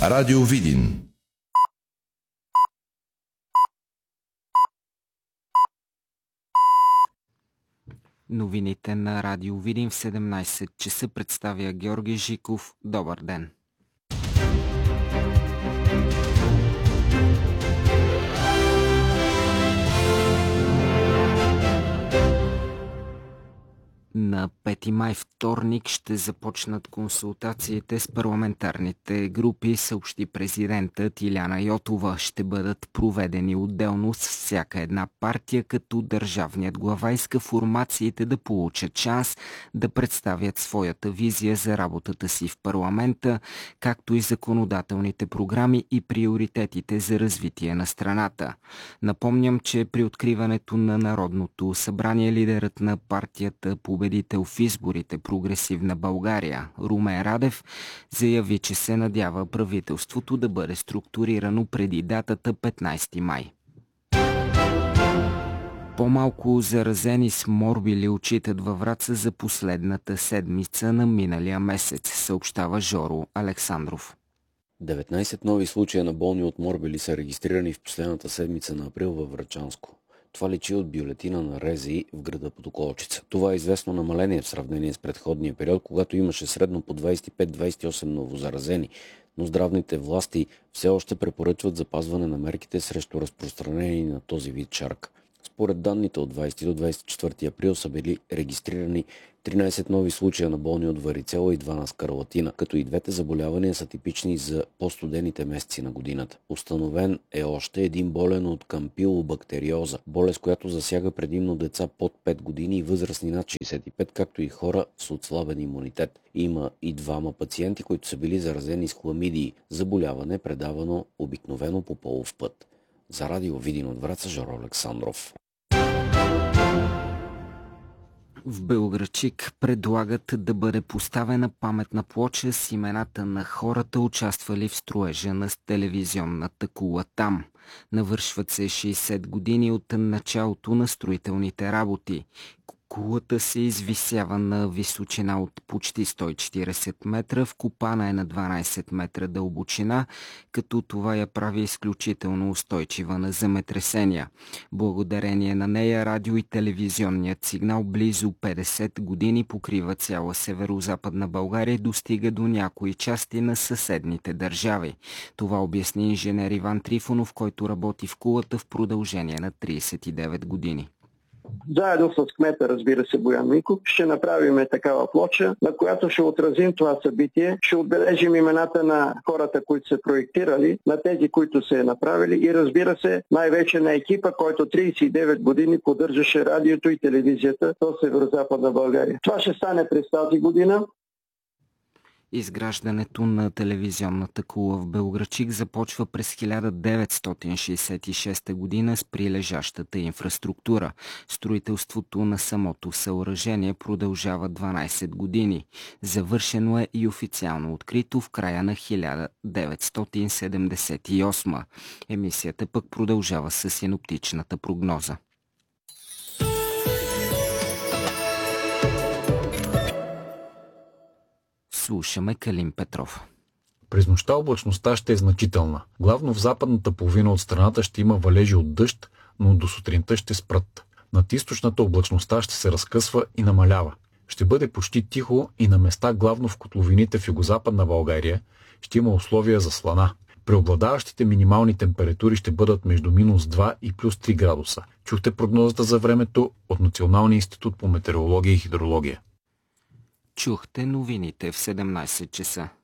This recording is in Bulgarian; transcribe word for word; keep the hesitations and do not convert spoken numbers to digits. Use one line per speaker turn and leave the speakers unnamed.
Радио Видин.
Новините на Радио Видин в седемнайсет часа представя Георги Жиков. Добър ден! На пети май, вторник, ще започнат консултациите с парламентарните групи, съобщи президентът Иляна Йотова. Ще бъдат проведени отделно с всяка една партия, като държавният глава иска формациите да получат шанс да представят своята визия за работата си в парламента, както и законодателните програми и приоритетите за развитие на страната. Напомням, че при откриването на Народното събрание лидерът на партията победител в изборите Прогресивна България Румен Радев заяви, че се надява правителството да бъде структурирано преди датата петнайсети май. По-малко заразени с морбили отчитат във Враца за последната седмица на миналия месец, съобщава Жоро Александров.
деветнайсет нови случая на болни от морбили са регистрирани в последната седмица на април във Врачанско. Това личи от бюлетина на РЗИ в града Подоколчица. Това е известно намаление в сравнение с предходния период, когато имаше средно по двайсет и пет до двайсет и осем новозаразени, но здравните власти все още препоръчват запазване на мерките срещу разпространение на този вид шарка. Според данните от двайсети до двайсет и четвърти април са били регистрирани тринайсет нови случая на болни от варицела и два на скарлатина, като и двете заболявания са типични за по-студените месеци на годината. Установен е още един болен от кампилобактериоза, болест, която засяга предимно деца под пет години и възрастни над шейсет и пет, както и хора с отслабен имунитет. Има и двама пациенти, които са били заразени с хламидии, заболяване предавано обикновено по полов път. За Радио Видин от Враца, Жоро Александров.
В Белоградчик предлагат да бъде поставена паметна плоча с имената на хората, участвали в строежа на телевизионната кула там. Навършват се шейсет години от началото на строителните работи. Кулата се извисява на височина от почти сто и четирийсет метра, вкопана е на дванайсет метра дълбочина, като това я прави изключително устойчива на земетресения. Благодарение на нея радио и телевизионният сигнал близо петдесет години покрива цяла северо-западна България и достига до някои части на съседните държави. Това обясни инженер Иван Трифонов, който работи в кулата в продължение на трийсет и девет години.
Заедно с кмета, разбира се, Боян Миков, ще направим такава плоча, на която ще отразим това събитие, ще отбележим имената на хората, които са проектирали, на тези, които са направили и, разбира се, най-вече на екипа, който трийсет и девет години поддържаше радиото и телевизията в Северо-Западна България. Това ще стане през тази година.
Изграждането на телевизионната кула в Белоградчик започва през хиляда деветстотин шейсет и шеста година с прилежащата инфраструктура. Строителството на самото съоръжение продължава дванайсет години. Завършено е и официално открито в края на хиляда деветстотин седемдесет и осма. Емисията пък продължава с синоптичната прогноза. Слушаме Калин Петров.
През нощта облачността ще е значителна. Главно в западната половина от страната ще има валежи от дъжд, но до сутринта ще спрат. Над източната облачността ще се разкъсва и намалява. Ще бъде почти тихо и на места, главно в котловините в югозападна България, ще има условия за слана. Преобладаващите минимални температури ще бъдат между минус два и плюс три градуса. Чухте прогнозата за времето от Националния институт по метеорология и хидрология.
Чухте новините в седемнайсет часа.